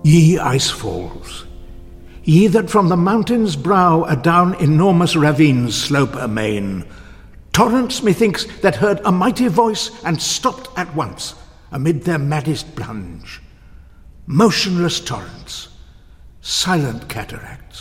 Ye ice falls, ye that from the mountain's brow adown enormous ravines slope amain, torrents, methinks, that heard a mighty voice and stopped at once amid their maddest plunge. Motionless torrents, silent cataracts,